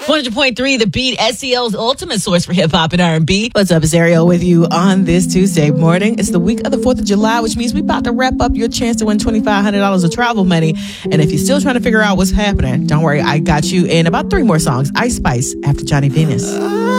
100.3 The Beat, SEL's ultimate source for hip-hop and R&B. What's up, it's Ariel with you on this Tuesday morning. It's the week of the 4th of July, which means we're about to wrap up your chance to win $2,500 of travel money. And if you're still trying to figure out what's happening, don't worry, I got you in about 3 more songs. Ice Spice after Johnny Venus.